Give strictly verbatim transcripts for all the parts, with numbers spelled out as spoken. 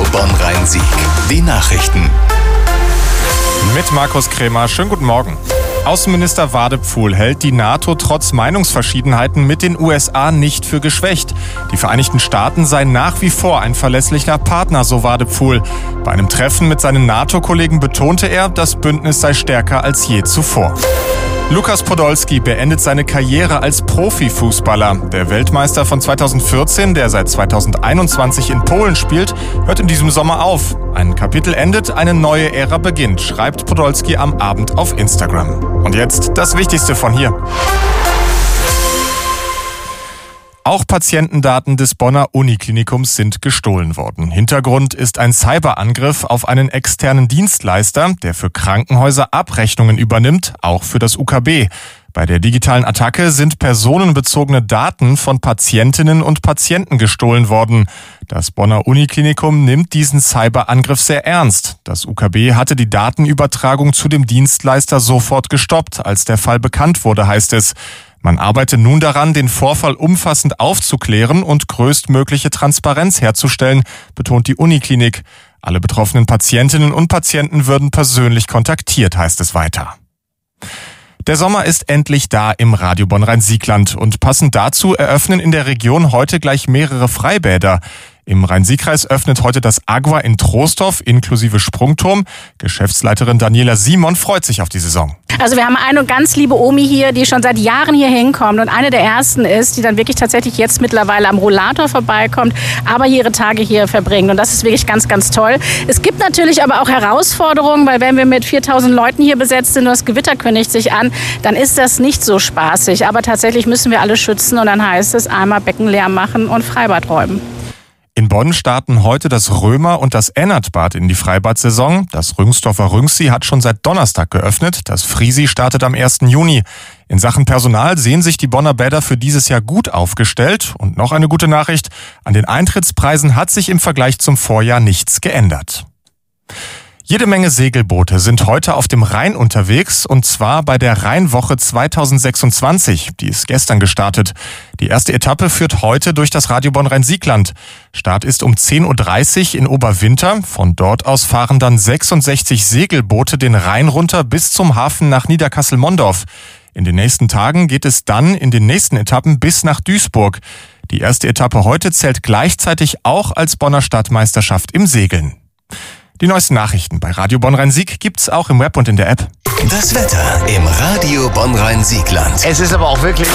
Bonn-Rhein-Sieg. Die Nachrichten. Mit Markus Krämer. Schönen guten Morgen. Außenminister Wadepfuhl hält die NATO trotz Meinungsverschiedenheiten mit den U S A nicht für geschwächt. Die Vereinigten Staaten seien nach wie vor ein verlässlicher Partner, so Wadepfuhl. Bei einem Treffen mit seinen NATO-Kollegen betonte er, das Bündnis sei stärker als je zuvor. Lukas Podolski beendet seine Karriere als Profifußballer. Der Weltmeister von zweitausendvierzehn, der seit zweitausendeinundzwanzig in Polen spielt, hört in diesem Sommer auf. Ein Kapitel endet, eine neue Ära beginnt, schreibt Podolski am Abend auf Instagram. Und jetzt das Wichtigste von hier. Auch Patientendaten des Bonner Uniklinikums sind gestohlen worden. Hintergrund ist ein Cyberangriff auf einen externen Dienstleister, der für Krankenhäuser Abrechnungen übernimmt, auch für das U K B. Bei der digitalen Attacke sind personenbezogene Daten von Patientinnen und Patienten gestohlen worden. Das Bonner Uniklinikum nimmt diesen Cyberangriff sehr ernst. Das U K B hatte die Datenübertragung zu dem Dienstleister sofort gestoppt, als der Fall bekannt wurde, heißt es. Man arbeite nun daran, den Vorfall umfassend aufzuklären und größtmögliche Transparenz herzustellen, betont die Uniklinik. Alle betroffenen Patientinnen und Patienten würden persönlich kontaktiert, heißt es weiter. Der Sommer ist endlich da im Radio Bonn-Rhein-Siegland und passend dazu eröffnen in der Region heute gleich mehrere Freibäder. Im Rhein-Sieg-Kreis öffnet heute das Agua in Troisdorf inklusive Sprungturm. Geschäftsleiterin Daniela Simon freut sich auf die Saison. Also wir haben eine ganz liebe Omi hier, die schon seit Jahren hier hinkommt und eine der ersten ist, die dann wirklich tatsächlich jetzt mittlerweile am Rollator vorbeikommt, aber ihre Tage hier verbringt und das ist wirklich ganz, ganz toll. Es gibt natürlich aber auch Herausforderungen, weil wenn wir mit viertausend Leuten hier besetzt sind und das Gewitter kündigt sich an, dann ist das nicht so spaßig, aber tatsächlich müssen wir alle schützen und dann heißt es einmal Becken leer machen und Freibad räumen. In Bonn starten heute das Römer- und das Ennertbad in die Freibad-Saison. Das Rüngsdorfer Rüngssi hat schon seit Donnerstag geöffnet. Das Friesi startet am ersten Juni. In Sachen Personal sehen sich die Bonner Bäder für dieses Jahr gut aufgestellt. Und noch eine gute Nachricht: An den Eintrittspreisen hat sich im Vergleich zum Vorjahr nichts geändert. Jede Menge Segelboote sind heute auf dem Rhein unterwegs, und zwar bei der Rheinwoche zweitausendsechsundzwanzig. Die ist gestern gestartet. Die erste Etappe führt heute durch das Radio Bonn-Rhein-Siegland. Start ist um zehn Uhr dreißig in Oberwinter. Von dort aus fahren dann sechsundsechzig Segelboote den Rhein runter bis zum Hafen nach Niederkassel-Mondorf. In den nächsten Tagen geht es dann in den nächsten Etappen bis nach Duisburg. Die erste Etappe heute zählt gleichzeitig auch als Bonner Stadtmeisterschaft im Segeln. Die neuesten Nachrichten bei Radio Bonn-Rhein-Sieg gibt's auch im Web und in der App. Das Wetter im Radio Bonn-Rhein-Siegland. Es ist aber auch wirklich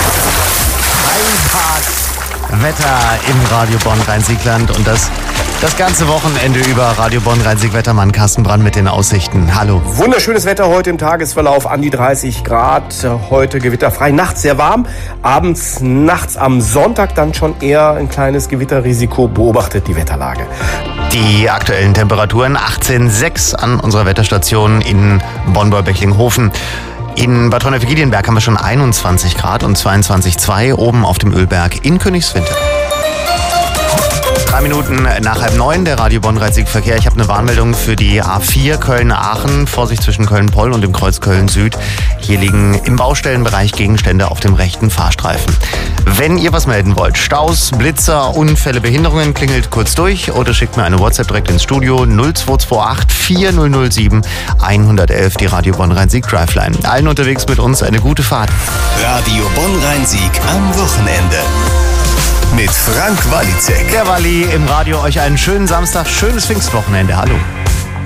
ein Wetter im Radio Bonn-Rhein-Siegland und das das ganze Wochenende über. Radio Bonn-Rhein-Sieg-Wettermann Carsten Brand mit den Aussichten. Hallo. Wunderschönes Wetter heute im Tagesverlauf, an die dreißig Grad. Heute gewitterfrei, nachts sehr warm. Abends, nachts am Sonntag dann schon eher ein kleines Gewitterrisiko. Beobachtet die Wetterlage. Die aktuellen Temperaturen achtzehn Komma sechs an unserer Wetterstation in Bonn-Beichlinghofen. In Bad Honnef-Giedienberg haben wir schon einundzwanzig Grad und zweiundzwanzig Komma zwei oben auf dem Ölberg in Königswinter. Drei Minuten nach halb neun, der Radio Bonn-Rhein-Sieg-Verkehr. Ich habe eine Warnmeldung für die A vier Köln-Aachen. Vorsicht zwischen Köln-Poll und dem Kreuz Köln-Süd. Hier liegen im Baustellenbereich Gegenstände auf dem rechten Fahrstreifen. Wenn ihr was melden wollt, Staus, Blitzer, Unfälle, Behinderungen, klingelt kurz durch oder schickt mir eine WhatsApp direkt ins Studio null zwei zwei acht vier null null sieben eins eins eins, die Radio Bonn-Rhein-Sieg Driveline. Allen unterwegs mit uns eine gute Fahrt. Radio Bonn-Rhein-Sieg am Wochenende. Mit Frank Walizek. Der Walli im Radio, euch einen schönen Samstag, schönes Pfingstwochenende. Hallo.